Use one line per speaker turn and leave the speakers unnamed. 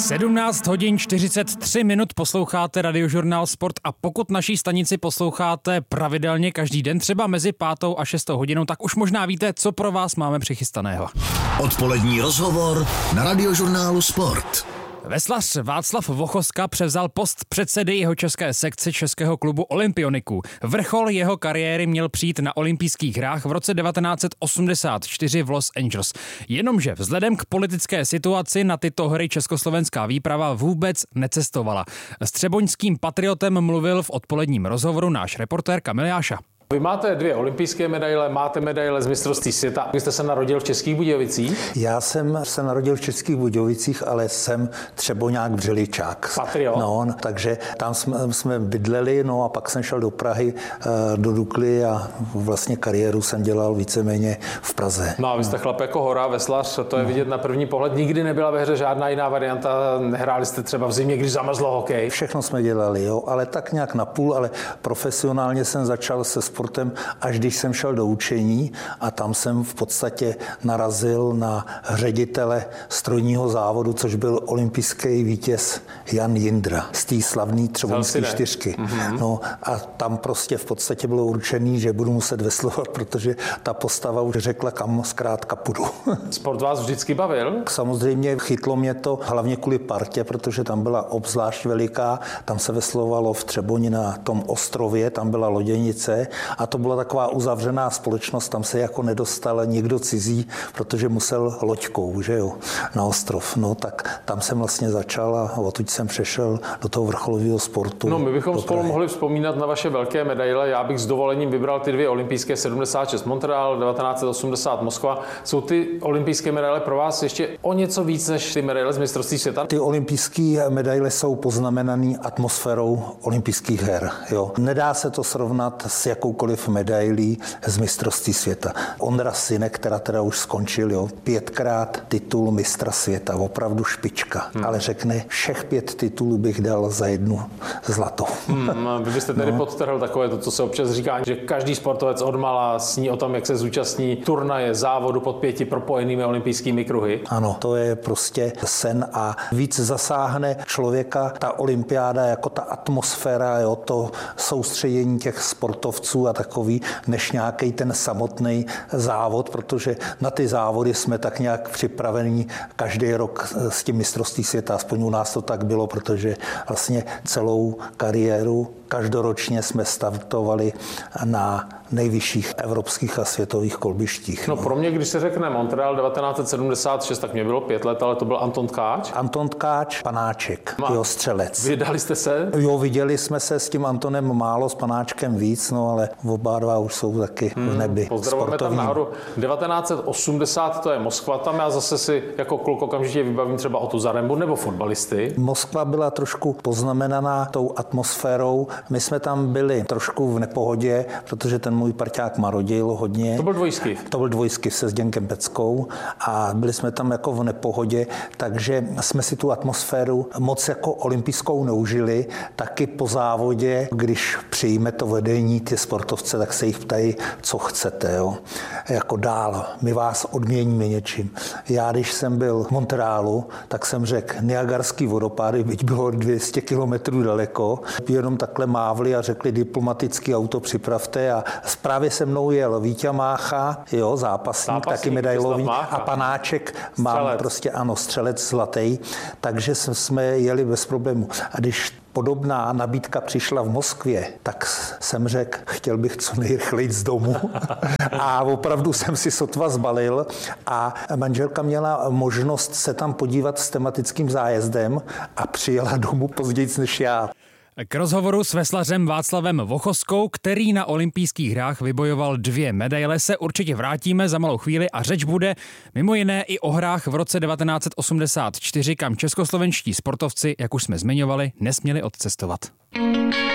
17 hodin 43 minut posloucháte Radiožurnál Sport a pokud naší stanici posloucháte pravidelně každý den, třeba mezi 5. a 6. hodinou, tak už možná víte, co pro vás máme přichystaného.
Odpolední rozhovor na Radiožurnálu Sport.
Veslař Václav Vochoska převzal post předsedy jeho české sekce českého klubu Olympioniků. Vrchol jeho kariéry měl přijít na olympijských hrách v roce 1984 v Los Angeles. Jenomže vzhledem k politické situaci na tyto hry československá výprava vůbec necestovala. S třeboňským patriotem mluvil v odpoledním rozhovoru náš reportér Kamil Jáša.
Vy máte 2 olympijské medaile, máte medaile z mistrovství světa. Vy jste se narodil v Českých Budějovicích?
Já jsem se narodil v Českých Budějovicích, ale jsem třeboňák Břiličák.
Patriot.
No, takže tam jsme bydleli, no a pak jsem šel do Prahy, do Dukly a vlastně kariéru jsem dělal víceméně v Praze.
No a vy jste chlap jako hora, veslař, to je vidět na první pohled. Nikdy nebyla ve hře žádná jiná varianta, nehráli jste třeba v zimě, když zamrzlo hokej?
Všechno jsme dělali, jo, ale tak nějak napůl, ale profesionálně jsem začal se sportem, až když jsem šel do učení a tam jsem v podstatě narazil na ředitele strojního závodu, což byl olympijský vítěz Jan Jindra z té slavné třeboňské čtyřky. No a tam prostě v podstatě bylo určený, že budu muset veslovat, protože ta postava už řekla, kam zkrátka půjdu.
Sport vás vždycky bavil?
Samozřejmě chytlo mě to hlavně kvůli partě, protože tam byla obzvlášť veliká, tam se veslovalo v Třeboni na tom ostrově, tam byla loděnice a to byla taková uzavřená společnost, tam se jako nedostal nikdo cizí, protože musel loďkou, že jo, na ostrov. No tak tam jsem vlastně začal a odtud jsem přešel do toho vrcholového sportu.
No my bychom spolu mohli vzpomínat na vaše velké medaile. Já bych s dovolením vybral ty 2 olympijské 76 Montreal, 1980 Moskva. Jsou ty olympijské medaile pro vás ještě o něco víc než ty medaile z mistrovství světa?
Ty olympijské medaile jsou poznamenaný atmosférou olympijských her. Jo. Nedá se to srovnat s jakoukoliv medailí z mistrovství světa. Ondra Synek, která teda už skončil, jo, 5krát titul mistra světa, opravdu špička. Ale řekne, všech 5 titulů bych dal za 1 zlatou.
Vy byste tedy podtrhl takové to, co se občas říká, že každý sportovec odmala sní o tom, jak se zúčastní turnaje, závodu pod 5 propojenými olympijskými kruhy.
Ano, to je prostě sen a víc zasáhne člověka ta olympiáda jako ta atmosféra, jo, to soustředění těch sportovců a takový, než nějaký ten samotný závod, protože na ty závody jsme tak nějak připraveni každý rok s tím mistrovství světa, aspoň u nás to tak bylo, protože vlastně celou kariéru každoročně jsme startovali na nejvyšších evropských a světových kolbištích.
No pro mě, když se řekne Montreal 1976, tak mě bylo 5 let, ale to byl Anton Tkáč.
Anton Tkáč, Panáček, jeho střelec.
Vydali jste se?
Jo, viděli jsme se s tím Antonem málo, s Panáčkem víc, no ale oba dva už jsou taky v nebi.
Pozdravujeme tam nahoru. 1980 to je Moskva, tam já zase si jako kluk okamžitě vybavím třeba Otu Zarembu nebo fotbalisty.
Moskva byla trošku poznamenaná tou atmosférou. My jsme tam byli trošku v nepohodě, protože ten můj parťák marodil hodně.
To byl dvojskyv?
To byl dvojskyv se Zděnkem Peckou a byli jsme tam jako v nepohodě, takže jsme si tu atmosféru moc jako olympijskou neužili. Taky po závodě, když přijme to vedení ty sportovce, tak se jich ptají, co chcete, jo? Jako dál. My vás odměníme něčím. Já, když jsem byl v Montrealu, tak jsem řekl Niagarský vodopády, byť bylo 200 kilometrů daleko, jenom takhle mávli a řekli diplomatický auto připravte a právě se mnou jel Víťa Mácha, jo, zápasník taky medailový a Panáček, mám prostě ano, střelec zlatý, takže jsme jeli bez problému. A když podobná nabídka přišla v Moskvě, tak jsem řekl, chtěl bych co nejrychleji z domu. A opravdu jsem si sotva zbalil a manželka měla možnost se tam podívat s tematickým zájezdem a přijela domů později než já.
K rozhovoru s veslařem Václavem Vochoskou, který na olympijských hrách vybojoval 2 medaile, se určitě vrátíme za malou chvíli a řeč bude mimo jiné i o hrách v roce 1984, kam českoslovenští sportovci, jak už jsme zmiňovali, nesměli odcestovat.